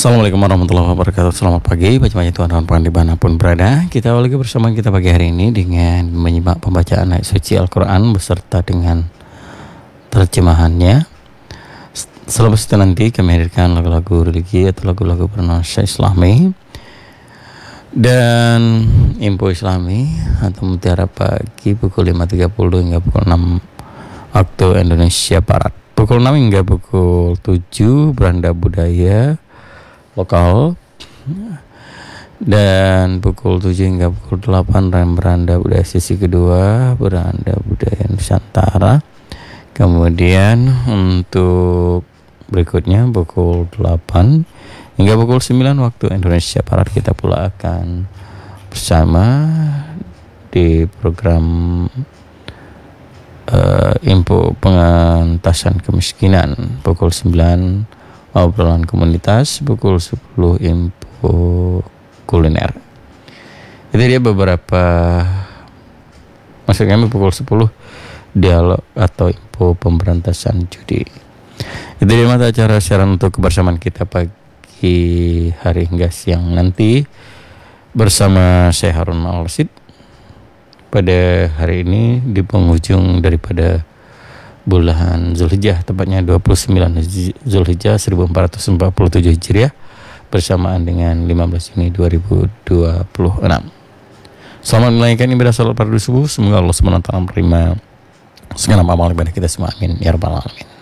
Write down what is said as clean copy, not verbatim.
Assalamualaikum warahmatullahi wabarakatuh. Selamat pagi bagi Tuhan dimanapun berada. Kita awali bersama kita pagi hari ini dengan menyimak pembacaan ayat suci Al-Quran beserta dengan terjemahannya. Selepas itu nanti kami hadirkan lagu-lagu religi atau lagu-lagu bernuansa Islami dan info Islami atau Mutiara Pagi pukul 5.30 hingga pukul 6 waktu Indonesia Barat. Pukul 6 hingga pukul 7 beranda budaya lokal, dan pukul 7 hingga pukul 8 beranda budaya sisi kedua, beranda budaya Nusantara. Kemudian untuk berikutnya pukul 8 hingga pukul 9 waktu Indonesia Barat kita pula akan bersama di program info pengentasan kemiskinan. Pukul 9 obrolan komunitas, pukul 10 info kuliner. Itu dia beberapa, maksud kami pukul 10 dialog atau info pemberantasan judi. Itu dia mata acara siaran untuk kebersamaan kita pagi hari hingga siang nanti bersama saya Harun Al-Rasyid. Pada hari ini di penghujung daripada bulan Zulhijjah, tepatnya 29 Zulhijjah 1447 Hijriah bersamaan dengan 15 Juni 2026. Selamat menunaikan ibadah salat fardu subuh. Semoga Allah SWT menerima segala amal ibadah kita semua. Amin ya rabbal alamin.